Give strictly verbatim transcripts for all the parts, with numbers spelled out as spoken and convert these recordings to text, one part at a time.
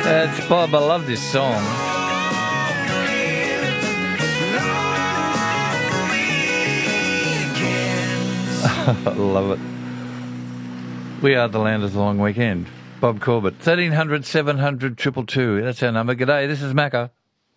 That's Bob. I love this song. I love it. We are the land of the long weekend. Bob Corbett, thirteen hundred, seven hundred, two two two. That's our number. G'day, this is Macca.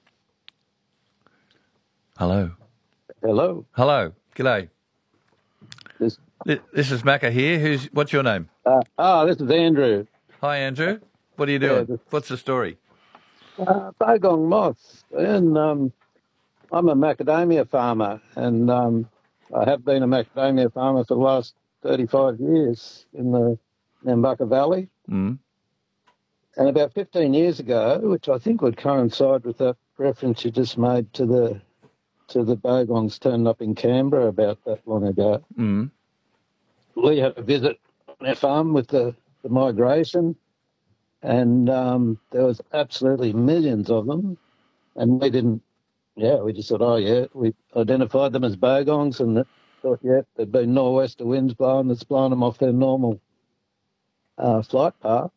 Hello. Hello. Hello. G'day. This, this is Macca here. Who's? What's your name? Uh, oh, this is Andrew. Hi, Andrew. What are you doing? Yeah, this, What's the story? Uh, Bogong moths. And um, I'm a macadamia farmer, and um, I have been a macadamia farmer for the last thirty-five years in the Nambucca Valley. Mm. And about fifteen years ago, which I think would coincide with that reference you just made to the to the bogongs turning up in Canberra about that long ago, mm. we had a visit on our farm with the, the migration, and um, there was absolutely millions of them, and we didn't, yeah, we just thought, oh, yeah, we identified them as bogongs and thought, yeah, there'd been nor'wester winds blowing that's blown them off their normal uh, flight path.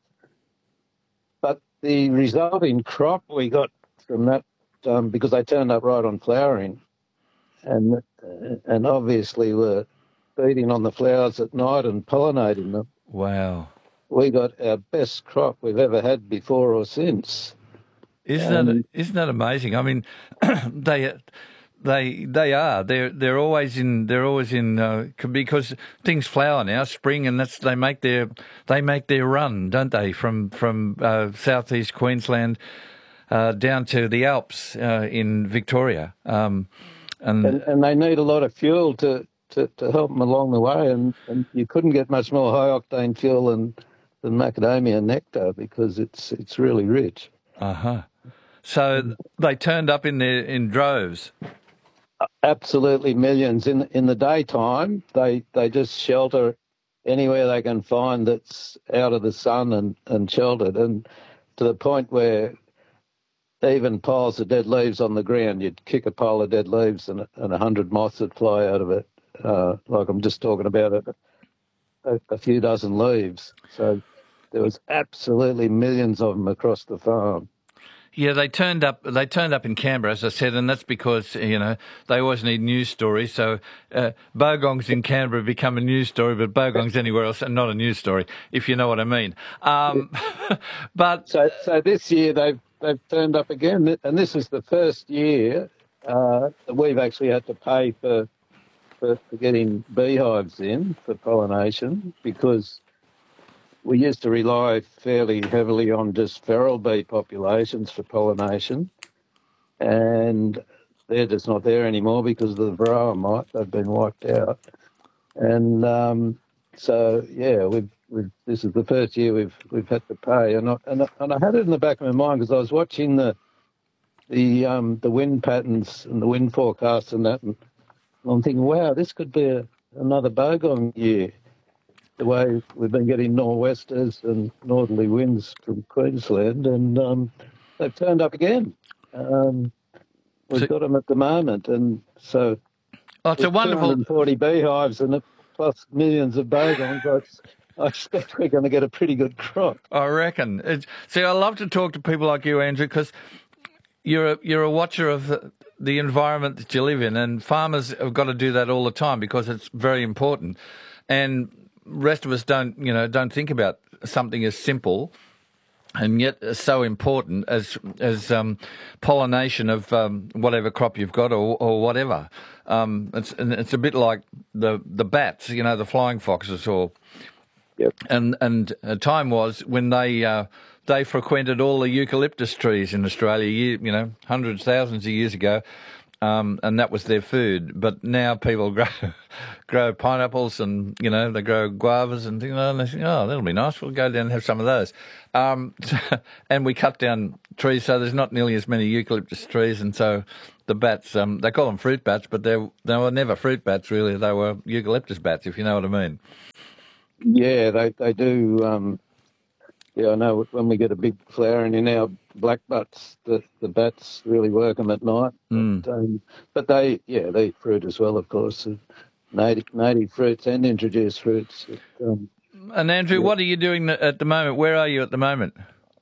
But the resulting crop we got from that, um, because they turned up right on flowering, and uh, and obviously were feeding on the flowers at night and pollinating them. Wow. We got our best crop we've ever had before or since. Isn't um, that isn't that amazing? I mean, they they they are they're they're always in they're always in uh, because things flower now, spring, and that's they make their they make their run, don't they? From from uh, southeast Queensland uh, down to the Alps uh, in Victoria, um, and, and and they need a lot of fuel to. To, to help them along the way, and, and you couldn't get much more high octane fuel than, than macadamia nectar because it's it's really rich. Uh huh. So they turned up in their in droves. Absolutely millions in in the daytime. They they just shelter anywhere they can find that's out of the sun and, and sheltered, and to the point where even piles of dead leaves on the ground, you'd kick a pile of dead leaves and and a hundred moths would fly out of it. Uh, like I'm just talking about it, a, a few dozen leaves. So there was absolutely millions of them across the farm. Yeah, they turned up. They turned up in Canberra, as I said, and that's because you know they always need news stories. So uh, bogongs in Canberra become a news story, but bogongs anywhere else are not a news story, if you know what I mean. Um, but so, so this year they've they've turned up again, and this is the first year uh, that we've actually had to pay for. For, for getting beehives in for pollination, because we used to rely fairly heavily on just feral bee populations for pollination, and they're just not there anymore because of the varroa mite. They've been wiped out, and um, so yeah, we've, we've this is the first year we've we've had to pay, and I, and I, and I had it in the back of my mind because I was watching the the um, the wind patterns and the wind forecasts and that. And I'm thinking, wow, this could be a, another bogong year, the way we've been getting nor'westers and northerly winds from Queensland, and um, they've turned up again. Um, we've so, got them at the moment, and so oh, it's a wonderful two hundred forty beehives and plus millions of bogongs. I, I expect we're going to get a pretty good crop. I reckon. It's, see, I love to talk to people like you, Andrew, because you're a, you're a watcher of the, the environment that you live in, and farmers have got to do that all the time because it's very important. And rest of us don't, you know, don't think about something as simple and yet so important as as um, pollination of um, whatever crop you've got or, or whatever. Um, it's it's a bit like the the bats, you know, the flying foxes, or yep. and and a time was when they. Uh, They frequented all the eucalyptus trees in Australia, you know, hundreds, thousands of years ago, um, and that was their food. But now people grow grow pineapples and, you know, they grow guavas and things like that, and they think, oh, that'll be nice, we'll go down and have some of those. Um, and we cut down trees, so there's not nearly as many eucalyptus trees, and so the bats, um, they call them fruit bats, but they they were never fruit bats, really. They were eucalyptus bats, if you know what I mean. Yeah, they, they do... Um... Yeah, I know when we get a big flowering in our black butts, the, the bats really work them at night. Mm. But, um, but they, yeah, they eat fruit as well, of course, native native fruits and introduced fruits. Um, and Andrew, yeah. What are you doing at the moment? Where are you at the moment?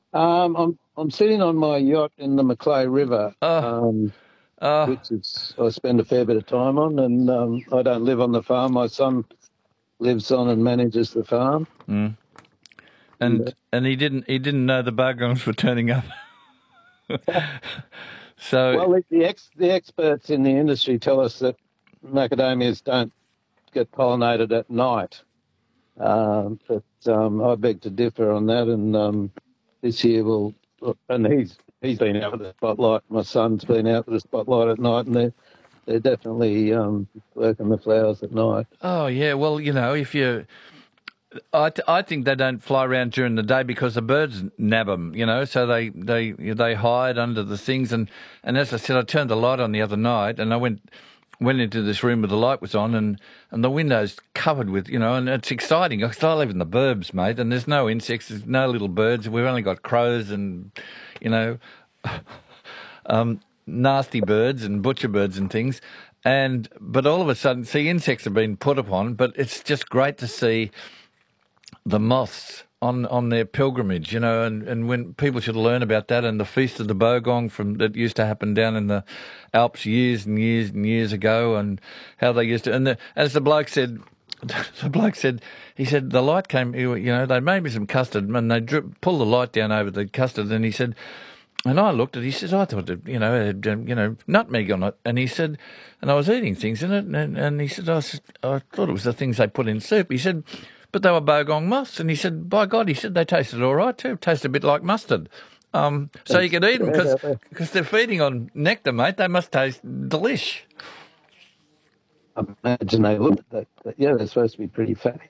Um, I'm I'm sitting on my yacht in the Macleay River, Oh, um, oh, which is I spend a fair bit of time on, and um, I don't live on the farm. My son lives on and manages the farm. mm. And, and and he didn't he didn't know the bogongs were turning up. uh, So well, the, the ex the experts in the industry tell us that macadamias don't get pollinated at night, um, but um, I beg to differ on that. And um, this year we'll, and he's he's been out with the spotlight. My son's been out with the spotlight at night, and they're they're definitely um, working the flowers at night. oh yeah, well you know if you I, th- I think they don't fly around during the day because the birds nab them, you know. So they they they hide under the things, and, and as I said, I turned the light on the other night, and I went went into this room where the light was on, and, and the windows covered with, you know, and it's exciting. I still live in the burbs, mate, and there's no insects, there's no little birds. We've only got crows and, you know, um, nasty birds and butcher birds and things. And but all of a sudden, see, insects have been put upon, but it's just great to see the moths on, on their pilgrimage, you know, and, and when people should learn about that and the Feast of the Bogong from that used to happen down in the Alps years and years and years ago, and how they used to. And the, as the bloke said, the bloke said, he said the light came, you know, they made me some custard and they drip, pulled the light down over the custard, and he said. And I looked at it, he says, I thought, it, you know, it had, um, you know, nutmeg on it. And he said, and I was eating things in it, and, and he said, I, was, I thought it was the things they put in soup. He said, but they were bogong moths. And he said, by God, he said, they tasted all right too. Tasted a bit like mustard. Um, so you could eat them because they're feeding on nectar, mate. They must taste delish. I imagine they look, they, they, yeah, they're supposed to be pretty fatty.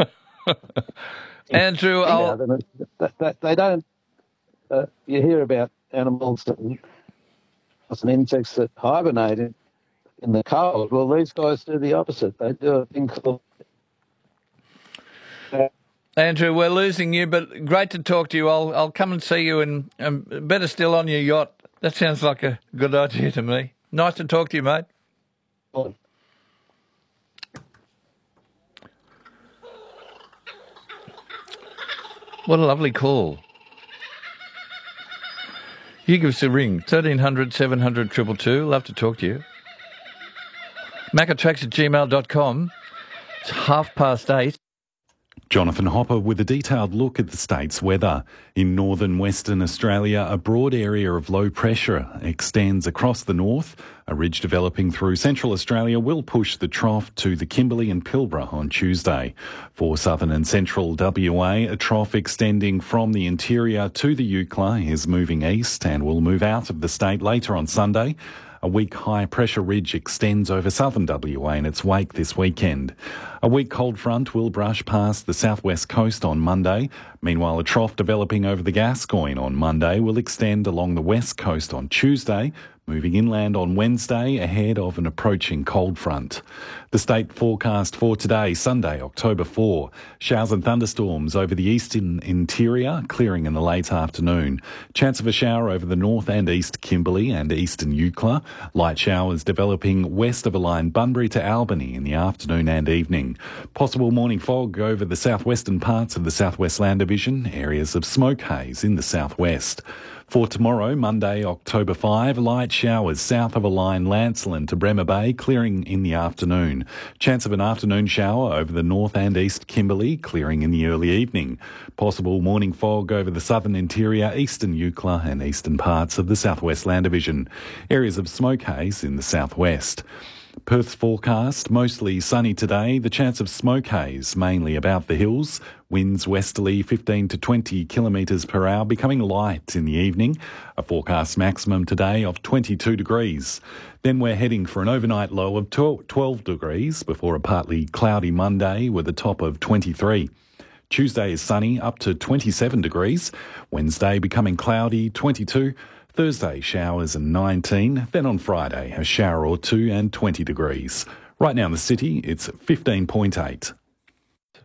Andrew, I'll... They, they, they don't, uh, you hear about animals and, and insects that hibernate in, in the cold. Well, these guys do the opposite. They do a thing called... Uh, Andrew, we're losing you, but great to talk to you. I'll I'll come and see you, and, and better still on your yacht. That sounds like a good idea to me. Nice to talk to you, mate. What a lovely call. You give us a ring, thirteen hundred, seven hundred, two two two. Love to talk to you. macatracks at gmail dot com. It's half past eight. Jonathan Hopper with a detailed look at the state's weather. In northern Western Australia, a broad area of low pressure extends across the north. A ridge developing through central Australia will push the trough to the Kimberley and Pilbara on Tuesday. For southern and central W A, a trough extending from the interior to the Eucla is moving east and will move out of the state later on Sunday. A weak high-pressure ridge extends over southern W A in its wake this weekend. A weak cold front will brush past the southwest coast on Monday. Meanwhile, a trough developing over the Gascoyne on Monday will extend along the west coast on Tuesday, moving inland on Wednesday ahead of an approaching cold front. The state forecast for today, Sunday, October fourth. Showers and thunderstorms over the eastern interior, clearing in the late afternoon. Chance of a shower over the north and east Kimberley and eastern Eucla. Light showers developing west of a line Bunbury to Albany in the afternoon and evening. Possible morning fog over the southwestern parts of the Southwest Land Division. Areas of smoke haze in the southwest. For tomorrow, Monday, October fifth, light showers south of a line Lancelin to Bremer Bay, clearing in the afternoon. Chance of an afternoon shower over the north and east Kimberley, clearing in the early evening. Possible morning fog over the southern interior, eastern Eucla and eastern parts of the Southwest Land Division. Areas of smoke haze in the southwest. Perth's forecast, mostly sunny today. The chance of smoke haze, mainly about the hills. Winds westerly fifteen to twenty kilometres per hour, becoming light in the evening. A forecast maximum today of twenty-two degrees. Then we're heading for an overnight low of twelve degrees before a partly cloudy Monday with a top of twenty-three. Tuesday is sunny, up to twenty-seven degrees. Wednesday becoming cloudy, twenty-two. Thursday, showers and nineteen. Then on Friday, a shower or two and twenty degrees. Right now in the city, it's fifteen point eight.